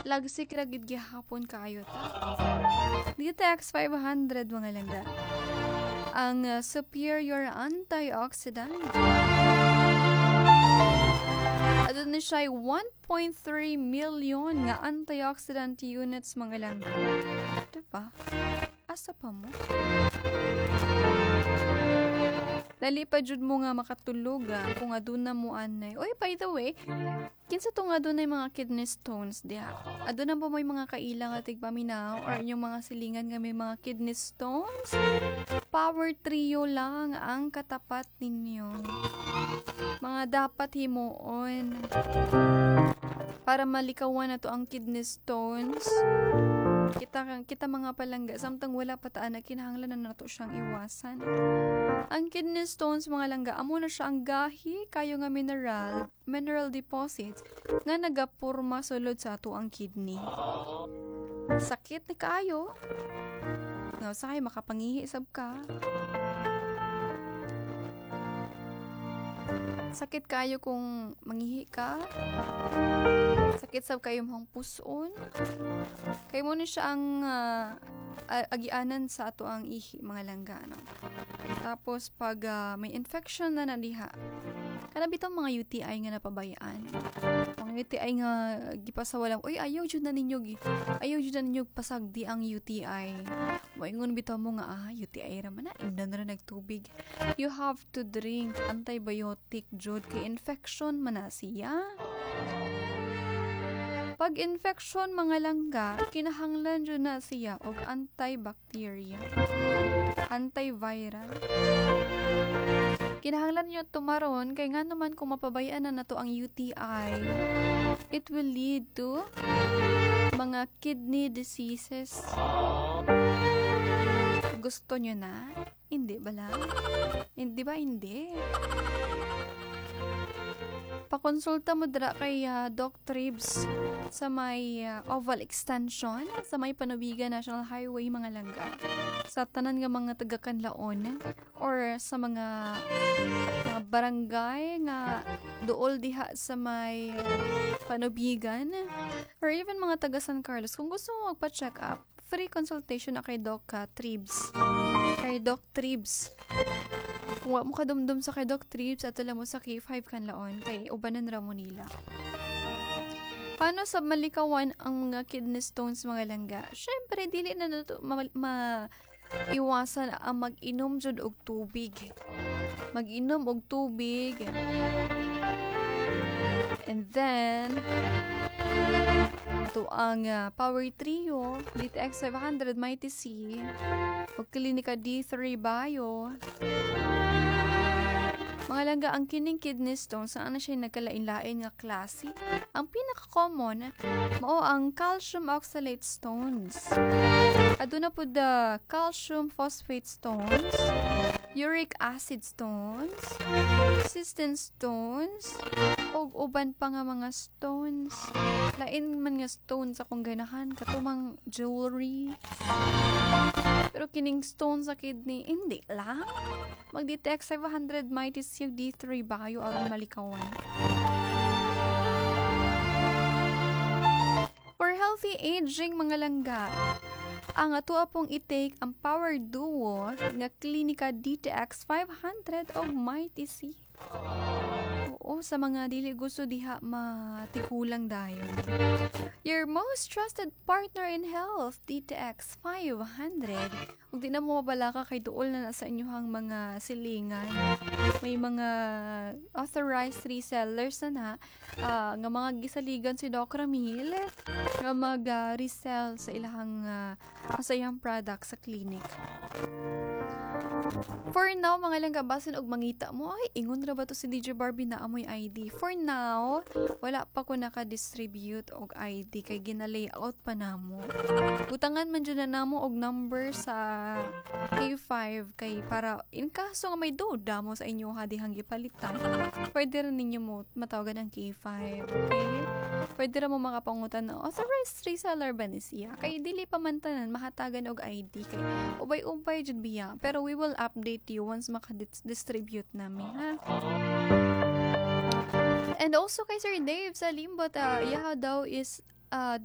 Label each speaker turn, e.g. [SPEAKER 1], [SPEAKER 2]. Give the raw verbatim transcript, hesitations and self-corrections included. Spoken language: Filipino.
[SPEAKER 1] Lagsik ra gid gihapon kaayo ta. D T X five hundred mga langga. Ang uh, superior antioxidant. Adun na siya one point three million nga antioxidant units mga langga. Diba? Asa pa mo? Dali pa jud mo nga makatulog ah, kung aduna mo anay. Oy, by the way, kinsa to nga adunay mga kidney stones diha? Aduna ba may mga kailang nga tigpaminaw or yung mga silingan nga may mga kidney stones? Power trio lang ang katapat ninyo. Mga dapat himuon para malikawan na to ang kidney stones. Kita kita mga palangga samtang wala pa taan na kinahanglan na nato siyang iwasan. Ang kidney stones mga langga amo na siya ang gahi kayo nga mineral mineral deposits nga nagapurma sulod sa ato ang kidney. Sakit ni kaayo. Nga sakay makapangihi sab ka. Sakit kayo kung mangihi ka. Sakit sab kayo mong puson. Kay mo ni siya ang uh, agianan sa ato ang ihi mga langga no. Tapos pag uh, may infection na nadiha. Kana bitong mga U T I nga napabayaan. Mga U T I nga gipasawalang, oy ayaw jud na ninyo gi. Ayaw jud na ninyo pasagdi ang U T I. Moingon bitaw mo nga ah U T I ra man na indan ra nagtubig. You have to drink antibiotic jud kay infection man na siya. Pag infection mga langga, kinahanglan jud na siya og antibacteria, antiviral. Kinahanglan nyo tumaron kay nga naman kung mapabayaan na nato ang U T I, it will lead to mga kidney diseases. Gusto nyo na? Hindi ba lang? Hindi ba hindi? Pakonsulta mo dra kay uh, Doc Tribs sa may uh, Oval Extension sa may Panubigan National Highway mga langga. Sa tanan nga mga taga-Kanlaon or sa mga, mga barangay nga duol diha sa may uh, Panubigan or even mga taga San Carlos. Kung gusto mo magpa-check up, free consultation na kay Doc uh, Tribs. Kay Doc Tribs. Kung wa mo kadumdum sa kay Doc Tribs, at mo sa K five Kanlaon, kay ubanan ra mo nila. Paano sa malikawan ang mga kidney stones mga langga? Syempre, dili na nato ma, ma iwasan ang mag-inom jud og tubig. Mag-inom og tubig. And then, ito ang uh, Power Trio, D T X five hundred Mighty C, o Klinika D three Bio. Mga langga, ang kining kidney stones, saan na siya nagkalain-lain nga klase? Ang pinaka-common, mao ang calcium oxalate stones. Aduna po the calcium phosphate stones, uric acid stones, cystine stones, o uban pa nga mga stones. Lain man nga stones akong ganahan, katumang jewelry. Pero kining stones sa kidney, hindi lang. Mag-D T X five hundred Mighty C D three Bio aron malikawan. For healthy aging mga langga, ang ato pong i-take ang Power Duo nga Klinika D T X five hundred o Mighty C. Oo, sa mga dili gusto diha matikulang dayon. Your most trusted partner in health, D T X five hundred. Kung di na mo mabalaka kay duol na sa inyohang mga silingan. May mga authorized resellers na na uh, nga mga gisaligan si Doc Ramil nga mag-resell uh, sa ilahang uh, masayang product sa clinic. For now, mga langga, basin og mangita mo, ay, ingon ra ba to si D J Barbie na amoy I D? For now, wala pa ko naka-distribute og I D kay gina-layout pa namo. Butangan man dyan na namo og number sa K five kay para in kaso nga may duda mo sa inyo ha dihang gipalitan, pwede rin ninyo mo matawagan ang K five. Okay? Pwede rin mo makapangutan na authorized reseller ba ni siya? Kay dili pa man tanan mahatagan og I D kay ubay-ubay jud biya. Pero we will update you once maka-distribute namin, ha? And also kay Sir Dave sa Limbot, uh, yeah daw is uh,